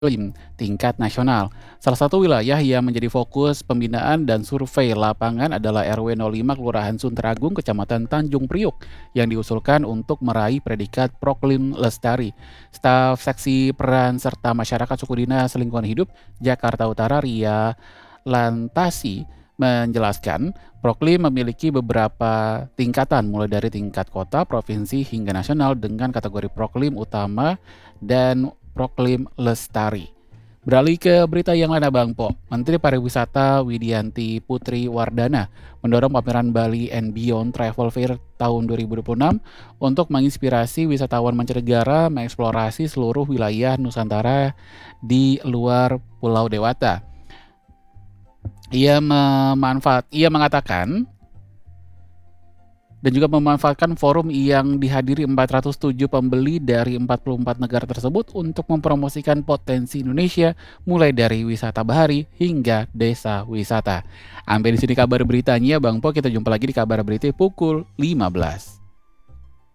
iklim tingkat nasional. Salah satu wilayah yang menjadi fokus pembinaan dan survei lapangan adalah RW 05 Kelurahan Sunteragung, Kecamatan Tanjung Priuk, yang diusulkan untuk meraih predikat Proklim Lestari. Staf Seksi Peran serta Masyarakat Suku Dinas Lingkungan Hidup Jakarta Utara, Ria Lantasi, menjelaskan Proklim memiliki beberapa tingkatan mulai dari tingkat kota, provinsi, hingga nasional dengan kategori Proklim Utama dan Proklim Lestari. Beralih ke berita yang lain, Bang Po. Menteri Pariwisata Widianti Putri Wardana mendorong pameran Bali and Beyond Travel Fair tahun 2026 untuk menginspirasi wisatawan mancanegara mengeksplorasi seluruh wilayah Nusantara di luar Pulau Dewata. Ia mengatakan dan juga memanfaatkan forum yang dihadiri 407 pembeli dari 44 negara tersebut untuk mempromosikan potensi Indonesia mulai dari wisata bahari hingga desa wisata. Sampai di sini kabar beritanya, Bang Po. Kita jumpa lagi di kabar berita pukul 15.